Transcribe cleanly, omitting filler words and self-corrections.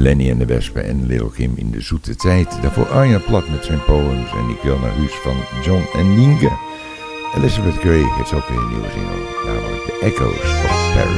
Lenny en de Wespen en Little Kim in de zoete tijd. Daarvoor Arjan Plat met zijn poems en Ik wil naar huis van John en Nienke. Elizabeth Gray heeft ook weer een nieuwe single, namelijk The Echoes of Paris.